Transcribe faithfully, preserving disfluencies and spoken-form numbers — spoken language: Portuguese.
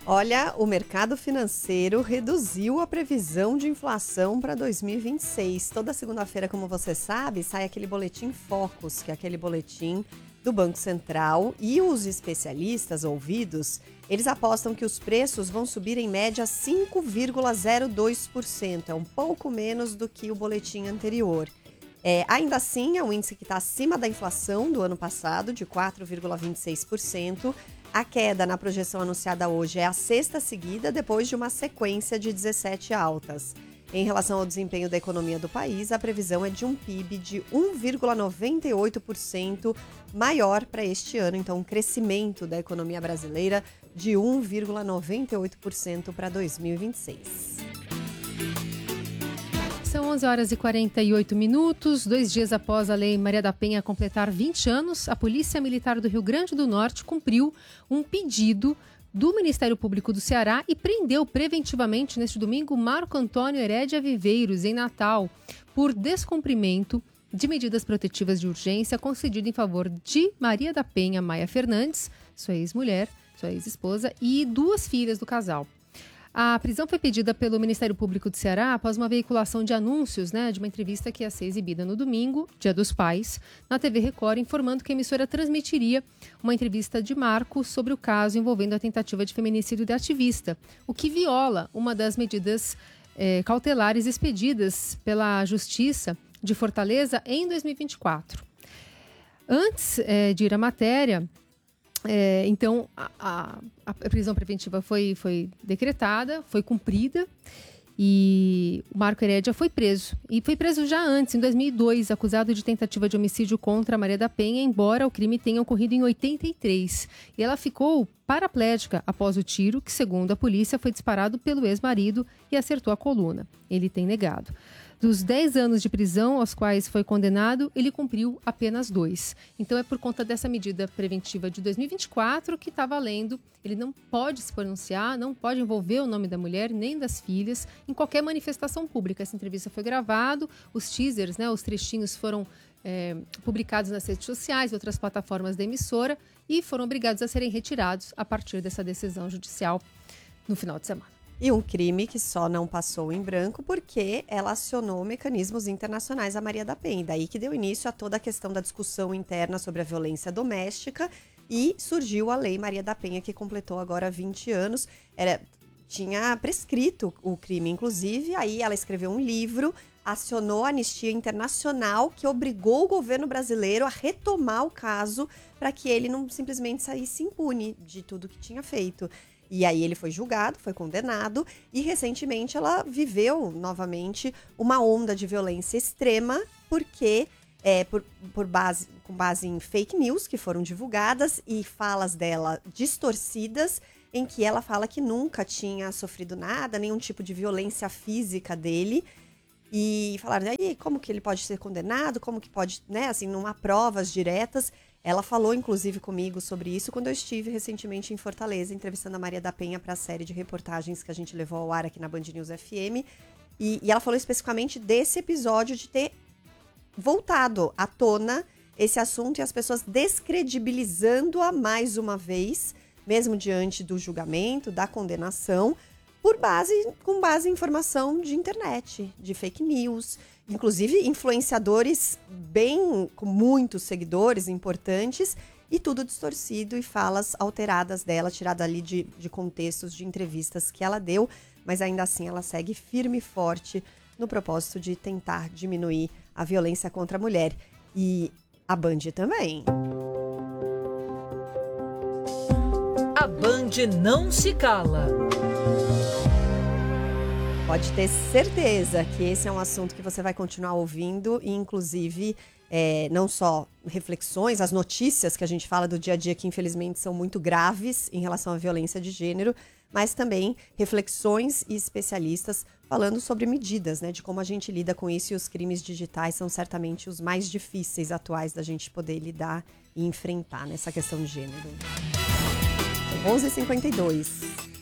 Olha, o mercado financeiro reduziu a previsão de inflação para dois mil e vinte e seis. Toda segunda-feira, como você sabe, sai aquele boletim Focus, que é aquele boletim do Banco Central, e os especialistas ouvidos, eles apostam que os preços vão subir em média cinco vírgula zero dois por cento, é um pouco menos do que o boletim anterior. É, ainda assim, é um índice que está acima da inflação do ano passado, de quatro vírgula vinte e seis por cento. A queda na projeção anunciada hoje é a sexta seguida, depois de uma sequência de dezessete altas. Em relação ao desempenho da economia do país, a previsão é de um P I B de um vírgula noventa e oito por cento maior para este ano. Então, um crescimento da economia brasileira de um vírgula noventa e oito por cento para dois mil e vinte e seis. São onze horas e quarenta e oito minutos. Dois dias após a Lei Maria da Penha completar vinte anos, a Polícia Militar do Rio Grande do Norte cumpriu um pedido do Ministério Público do Ceará e prendeu preventivamente neste domingo Marco Antônio Herédia Viveiros, em Natal, por descumprimento de medidas protetivas de urgência concedido em favor de Maria da Penha Maia Fernandes, sua ex-mulher, sua ex-esposa, e duas filhas do casal. A prisão foi pedida pelo Ministério Público do Ceará após uma veiculação de anúncios, né, de uma entrevista que ia ser exibida no domingo, Dia dos Pais, na T V Record, informando que a emissora transmitiria uma entrevista de Marco sobre o caso envolvendo a tentativa de feminicídio da ativista, o que viola uma das medidas eh, cautelares expedidas pela Justiça de Fortaleza em dois mil e vinte e quatro. Antes eh, de ir à matéria... É, então, a, a, a prisão preventiva foi, foi decretada, foi cumprida e o Marco Herédia foi preso. E foi preso já antes, em dois mil e dois, acusado de tentativa de homicídio contra Maria da Penha, embora o crime tenha ocorrido em oitenta e três. E ela ficou paraplégica após o tiro, que, segundo a polícia, foi disparado pelo ex-marido e acertou a coluna. Ele tem negado. Dos dez anos de prisão aos quais foi condenado, ele cumpriu apenas dois. Então é por conta dessa medida preventiva de dois mil e vinte e quatro que está valendo. Ele não pode se pronunciar, não pode envolver o nome da mulher nem das filhas em qualquer manifestação pública. Essa entrevista foi gravada, os teasers, né, os trechinhos foram é, publicados nas redes sociais e outras plataformas da emissora e foram obrigados a serem retirados a partir dessa decisão judicial no final de semana. E um crime que só não passou em branco porque ela acionou mecanismos internacionais a Maria da Penha. Daí que deu início a toda a questão da discussão interna sobre a violência doméstica e surgiu a Lei Maria da Penha, que completou agora vinte anos. Era, tinha prescrito o crime, inclusive, aí ela escreveu um livro, acionou a Anistia Internacional, que obrigou o governo brasileiro a retomar o caso para que ele não simplesmente saísse impune de tudo que tinha feito. E aí ele foi julgado, foi condenado e recentemente ela viveu novamente uma onda de violência extrema porque, é, por, por base, com base em fake news que foram divulgadas e falas dela distorcidas em que ela fala que nunca tinha sofrido nada, nenhum tipo de violência física dele. E falaram, aí como que ele pode ser condenado, como que pode, né, assim, não há provas diretas. Ela falou, inclusive, comigo sobre isso quando eu estive recentemente em Fortaleza, entrevistando a Maria da Penha para a série de reportagens que a gente levou ao ar aqui na Band News F M. E, e ela falou especificamente desse episódio de ter voltado à tona esse assunto e as pessoas descredibilizando-a mais uma vez, mesmo diante do julgamento, da condenação, por base, com base em informação de internet, de fake news. Inclusive influenciadores bem, com muitos seguidores importantes, e tudo distorcido e falas alteradas dela, tirada ali de, de contextos de entrevistas que ela deu, mas ainda assim ela segue firme e forte no propósito de tentar diminuir a violência contra a mulher. E a Band também. A Band não se cala. Pode ter certeza que esse é um assunto que você vai continuar ouvindo e, inclusive, é, não só reflexões, as notícias que a gente fala do dia a dia que, infelizmente, são muito graves em relação à violência de gênero, mas também reflexões e especialistas falando sobre medidas, né, de como a gente lida com isso, e os crimes digitais são certamente os mais difíceis atuais da gente poder lidar e enfrentar nessa questão de gênero. onze e cinquenta e dois.